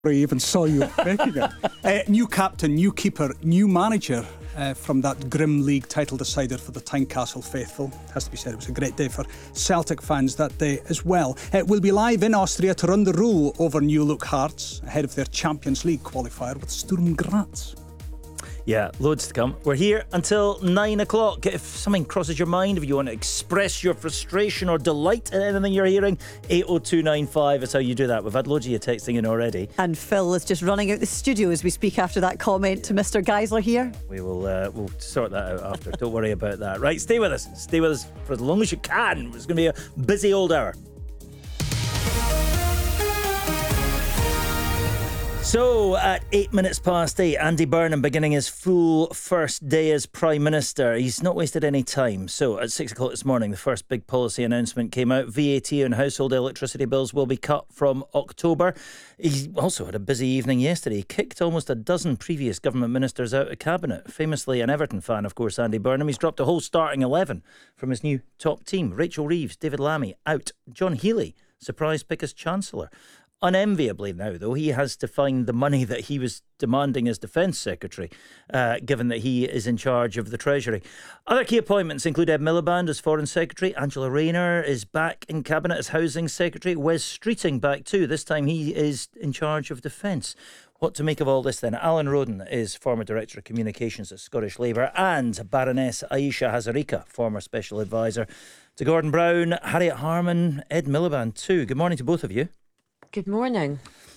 I even saw you making it. New captain, new keeper, new manager from that grim league title decider for the Tynecastle faithful. Has to be said, it was a great day for Celtic fans that day as well. We'll be live in Austria to run the rule over New Look Hearts ahead of their Champions League qualifier with Sturm Graz. Yeah, loads to come. We're here until 9 o'clock. If something crosses your mind, if you want to express your frustration or delight at anything you're hearing, 80295 is how you do that. We've had loads of you texting in already. And Phil is just running out the studio as we speak after that comment to Mr. Geisler here. We will we'll sort that out after. Don't worry about that. Right, stay with us. Stay with us for as long as you can. It's going to be a busy old hour. So, at 8 minutes past 8, Andy Burnham beginning his full first day as Prime Minister. He's not wasted any time. So, at 6 o'clock this morning, the first big policy announcement came out. VAT on household electricity bills will be cut from October. He also had a busy evening yesterday. He kicked almost a dozen previous government ministers out of cabinet. Famously an Everton fan, of course, Andy Burnham. He's dropped a whole starting 11 from his new top team. Rachel Reeves, David Lammy, out. John Healey, surprise pick as Chancellor. Unenviably now, though, he has to find the money that he was demanding as Defence Secretary, given that he is in charge of the Treasury. Other key appointments include Ed Miliband as Foreign Secretary. Angela Rayner is back in Cabinet as Housing Secretary. Wes Streeting back too. This time he is in charge of Defence. What to make of all this then? Alan Roden is former Director of Communications at Scottish Labour, and Baroness Aisha Hazarika, former Special Advisor to Gordon Brown, Harriet Harman, Ed Miliband too. Good morning to both of you. Good morning.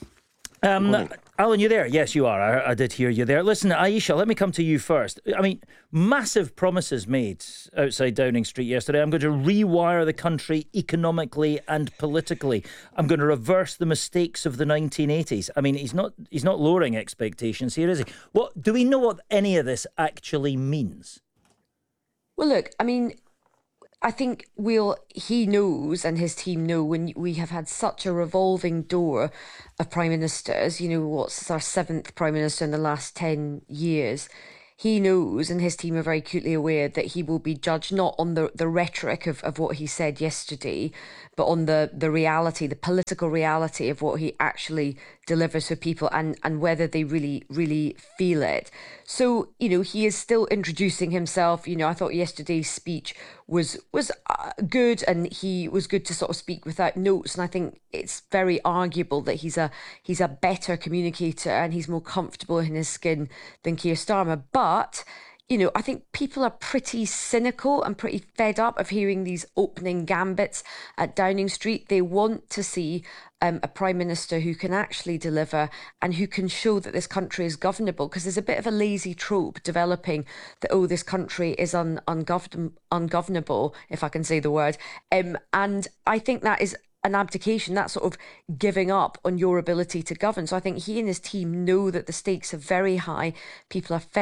Alan, you there? Yes, you are. I did hear you there. Listen, Aisha, let me come to you first. I mean, massive promises made outside Downing Street yesterday. I'm going to rewire the country economically and politically. I'm going to reverse the mistakes of the 1980s. I mean, he's not lowering expectations here, is he? What do we know what any of this actually means? Well, look, I mean, I think he knows and his team know when we have had such a revolving door of prime ministers, what's our 7th prime minister in the last 10 years. He knows and his team are very acutely aware that he will be judged not on the rhetoric of what he said yesterday, but on the reality, the political reality of what he actually delivers for people and whether they really, really feel it. So, he is still introducing himself. I thought yesterday's speech was good, and he was good to sort of speak without notes. And I think it's very arguable that he's a better communicator and he's more comfortable in his skin than Keir Starmer. But I think people are pretty cynical and pretty fed up of hearing these opening gambits at Downing Street. They want to see a Prime Minister who can actually deliver and who can show that this country is governable, because there's a bit of a lazy trope developing that, this country is ungovernable, if I can say the word. And I think that is an abdication, that sort of giving up on your ability to govern. So I think he and his team know that the stakes are very high. People are fed